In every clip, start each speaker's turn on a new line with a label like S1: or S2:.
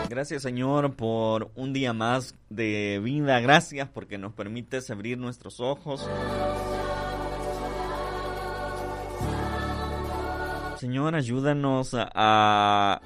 S1: Gracias, Señor, por un día más de vida. Gracias porque nos permites abrir nuestros ojos. Señor, ayúdanos a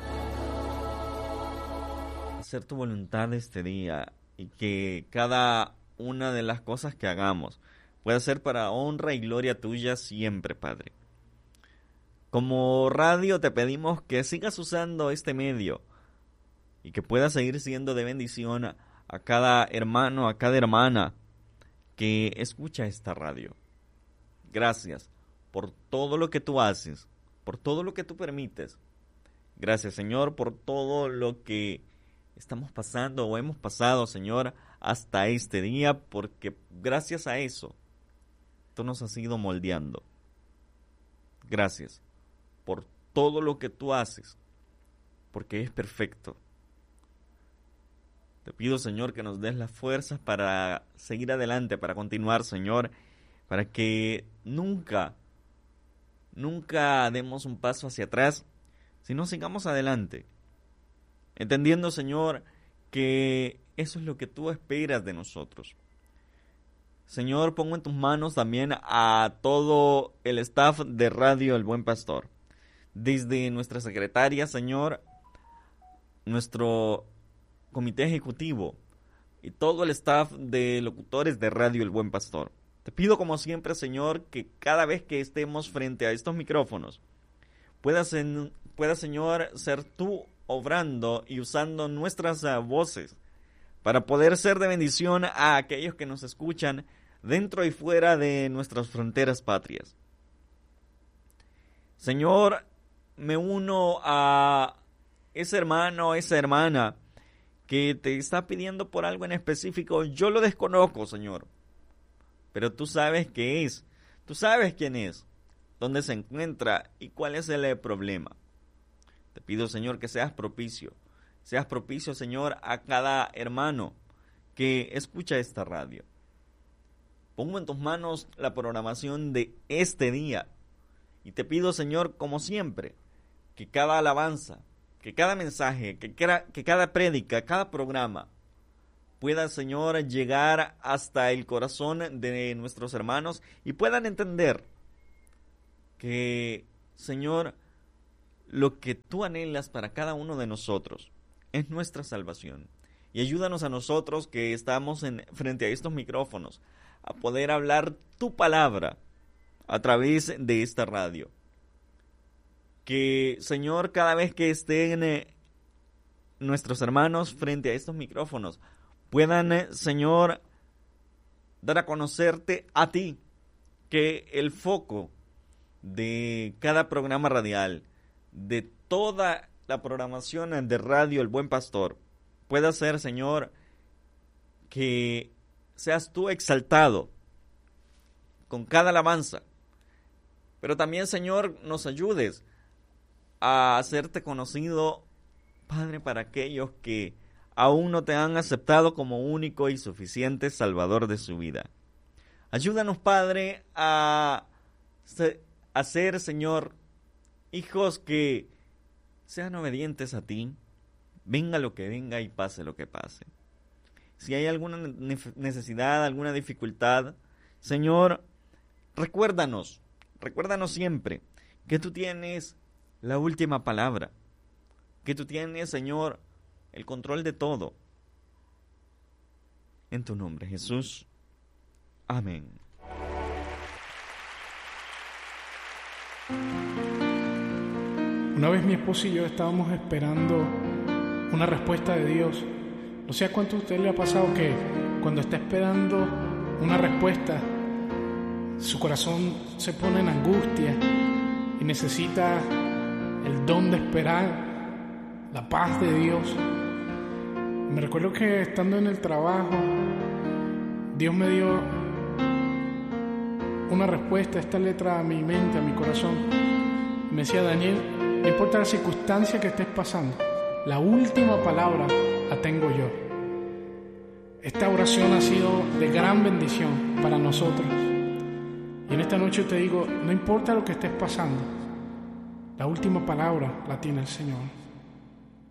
S1: hacer tu voluntad este día y que cada una de las cosas que hagamos pueda ser para honra y gloria tuya siempre, Padre. Como radio te pedimos que sigas usando este medio y que pueda seguir siendo de bendición a cada hermano, a cada hermana que escucha esta radio. Gracias por todo lo que tú haces, por todo lo que tú permites. Gracias, Señor, por todo lo que estamos pasando o hemos pasado, Señor, hasta este día, porque gracias a eso tú nos has ido moldeando. Gracias por todo lo que tú haces, porque es perfecto. Te pido, Señor, que nos des las fuerzas para seguir adelante, para continuar, Señor, para que nunca demos un paso hacia atrás, sino sigamos adelante, entendiendo, Señor, que eso es lo que tú esperas de nosotros. Señor, pongo en tus manos también a todo el staff de Radio El Buen Pastor, desde nuestra secretaria, Señor, nuestro comité ejecutivo y todo el staff de locutores de Radio El Buen Pastor. Te pido como siempre, Señor, que cada vez que estemos frente a estos micrófonos, puedas, Señor, ser tú obrando y usando nuestras voces para poder ser de bendición a aquellos que nos escuchan dentro y fuera de nuestras fronteras patrias. Señor, me uno a ese hermano, esa hermana que te está pidiendo por algo en específico. Yo lo desconozco, Señor, pero tú sabes qué es, tú sabes quién es, dónde se encuentra y cuál es el problema. Te pido, Señor, que seas propicio, Señor, a cada hermano que escucha esta radio. Pongo en tus manos la programación de este día y te pido, Señor, como siempre, que cada alabanza, que cada mensaje, que cada prédica, cada programa pueda, Señor, llegar hasta el corazón de nuestros hermanos y puedan entender que, Señor, lo que tú anhelas para cada uno de nosotros es nuestra salvación. Y ayúdanos a nosotros que estamos frente a estos micrófonos a poder hablar tu palabra a través de esta radio. Que, Señor, cada vez que estén nuestros hermanos frente a estos micrófonos, puedan, Señor, dar a conocerte a ti, que el foco de cada programa radial, de toda la programación de Radio El Buen Pastor, pueda ser, Señor, que seas tú exaltado con cada alabanza, pero también, Señor, nos ayudes a hacerte conocido, Padre, para aquellos que aún no te han aceptado como único y suficiente Salvador de su vida. Ayúdanos, Padre, a ser, Señor, hijos que sean obedientes a ti, venga lo que venga y pase lo que pase. Si hay alguna necesidad, alguna dificultad, Señor, recuérdanos siempre que tú tienes la última palabra, que tú tienes, Señor, el control de todo. En tu nombre, Jesús. Amén.
S2: Una vez mi esposo y yo estábamos esperando una respuesta de Dios. No sé a cuánto a usted le ha pasado que cuando está esperando una respuesta, su corazón se pone en angustia y necesita el don de esperar, la paz de Dios. Me recuerdo que estando en el trabajo, Dios me dio una respuesta, esta letra a mi mente, a mi corazón. Me decía: Daniel, no importa la circunstancia que estés pasando, la última palabra la tengo yo. Esta oración ha sido de gran bendición para nosotros. Y en esta noche te digo, no importa lo que estés pasando, la última palabra la tiene el Señor.